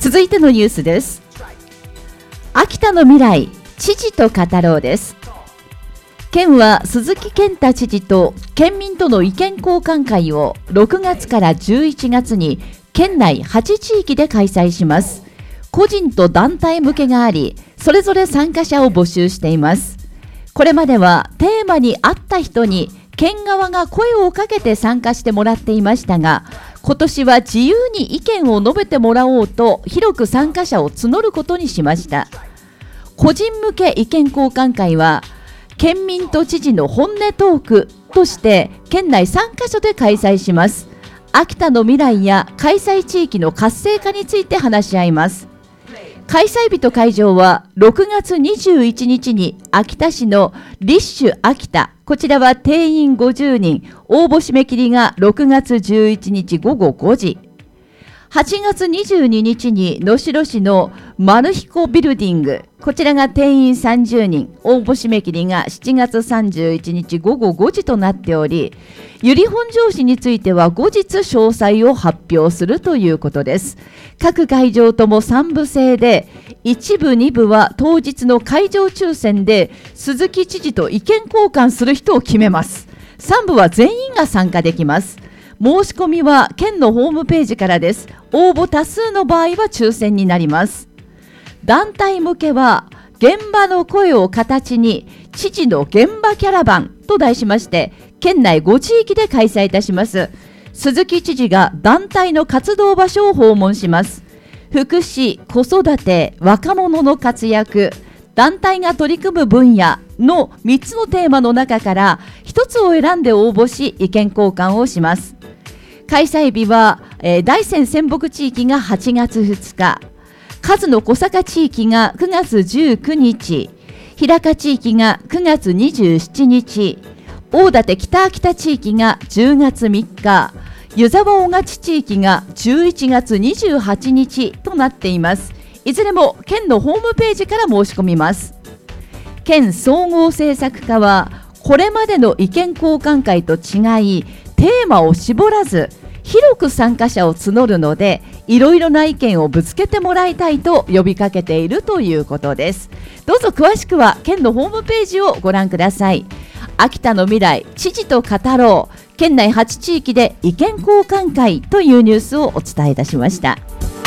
続いてのニュースです。秋田の未来、知事と語ろうです。県は鈴木健太知事と県民との意見交換会を6月から11月に県内8地域で開催します。個人と団体向けがあり、それぞれ参加者を募集しています。これまではテーマに合った人に県側が声をかけて参加してもらっていましたが、今年は自由に意見を述べてもらおうと広く参加者を募ることにしました。個人向け意見交換会は県民と知事の本音トークとして県内3カ所で開催します。秋田の未来や開催地域の活性化について話し合います。開催日と会場は6月21日に秋田市のリッシュ秋田、こちらは定員50人、応募締め切りが6月11日午後5時。8月22日に能代市のマルヒコビルディング、こちらが定員30人、応募締め切りが7月31日午後5時となっており、由利本荘市については後日詳細を発表するということです。各会場とも3部制で、1部2部は当日の会場抽選で鈴木知事と意見交換する人を決めます。3部は全員が参加できます。申し込みは県のホームページからです。応募多数の場合は抽選になります。団体向けは現場の声を形に知事の現場キャラバンと題しまして、県内5地域で開催いたします。鈴木知事が団体の活動場所を訪問します。福祉、子育て、若者の活躍、団体が取り組む分野の3つのテーマの中から1つを選んで応募し意見交換をします。開催日は、大山仙北地域が8月2日、数の小坂地域が9月19日、平鹿地域が9月27日、大館北秋田地域が10月3日、湯沢大勝地域が11月28日となっています。いずれも県のホームページから申し込みます。県総合政策課はこれまでの意見交換会と違い、テーマを絞らず広く参加者を募るので、いろいろな意見をぶつけてもらいたいと呼びかけているということです。どうぞ詳しくは県のホームページをご覧ください。秋田の未来、知事と語ろう、県内8地域で意見交換会というニュースをお伝えいたしました。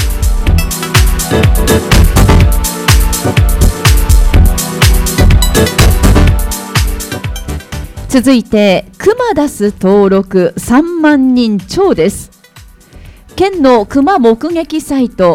続いて、クマ出す登録3万人超です。県のクマ目撃サイト